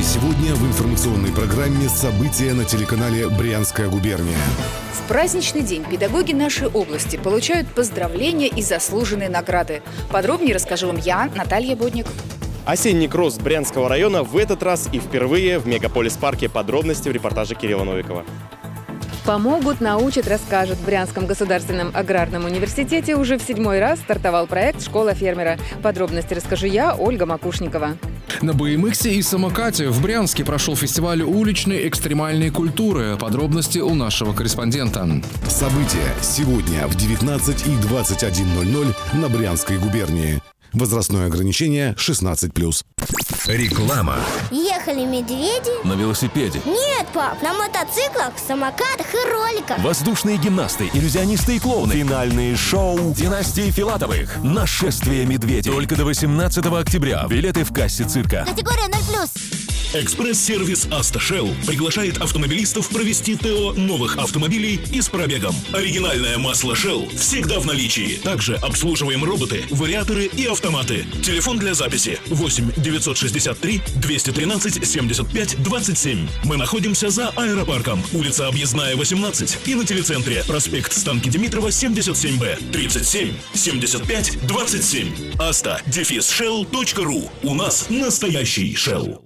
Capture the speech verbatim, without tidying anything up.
сегодня в информационной программе «События» на телеканале «Брянская губерния». В праздничный день педагоги нашей области получают поздравления и заслуженные награды. Подробнее расскажу вам я, Наталья Бодник. Осенний кросс Брянского района в этот раз и впервые в Мегаполис-парке. Подробности в репортаже Кирилла Новикова. Помогут, научат, расскажут. В Брянском государственном аграрном университете уже в седьмой раз стартовал проект «Школа фермера». Подробности расскажу я, Ольга Макушникова. На бэ эм иксе и самокате в Брянске прошел фестиваль уличной экстремальной культуры. Подробности у нашего корреспондента. События сегодня в девятнадцать и двадцать один ноль ноль на Брянской губернии. Возрастное ограничение шестнадцать плюс. Реклама. Ехали медведи? На велосипеде. Нет, пап, на мотоциклах, самокатах и роликах. Воздушные гимнасты, иллюзионисты и клоуны. Финальные шоу династии Филатовых. Нашествие медведей. Только до восемнадцатого октября. Билеты в кассе цирка. Категория ноль плюс. Экспресс-сервис «Автошелл» приглашает автомобилистов провести ТО новых автомобилей и с пробегом. Оригинальное масло Shell всегда в наличии. Также обслуживаем роботы, вариаторы и автоматы. Телефон для записи восемь девятьсот шестьдесят три двести тринадцать семьдесят пять двадцать семь. Мы находимся за аэропарком, улица Объездная, восемнадцать, и на телецентре проспект Станки Димитрова, семьдесят семь Б, тридцать семь семьдесят пять двадцать семь. Аста дефис шелл точка ру. У нас настоящий Shell.